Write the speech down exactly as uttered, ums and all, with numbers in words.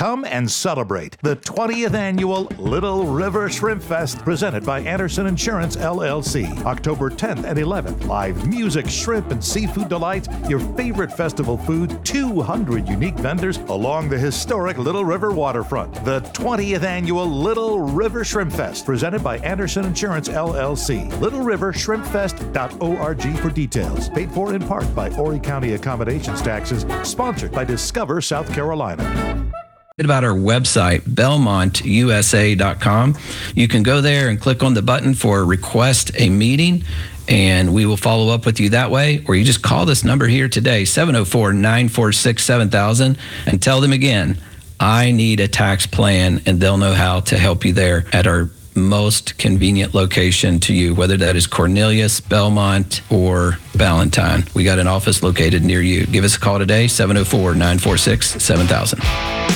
Come and celebrate the twentieth annual Little River Shrimp Fest presented by Anderson Insurance, L L C. October tenth and eleventh, live music, shrimp and seafood delights, your favorite festival food, two hundred unique vendors along the historic Little River waterfront. The twentieth annual Little River Shrimp Fest presented by Anderson Insurance, L L C. little river shrimp fest dot org for details. Paid for in part by Horry County Accommodations Taxes. Sponsored by Discover South Carolina. About our website, belmont u s a dot com. You can go there and click on the button for request a meeting, and we will follow up with you that way. Or you just call this number here today, seven oh four, nine four six, seven thousand, and tell them again, I need a tax plan, and they'll know how to help you there at our most convenient location to you, whether that is Cornelius, Belmont, or Ballantyne. We got an office located near you. Give us a call today, seven oh four, nine four six, seven thousand.